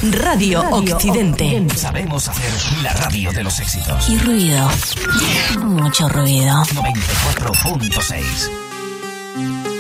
Radio Occidente. Sabemos hacer la radio de los éxitos. Y ruido. Mucho ruido. 94.6.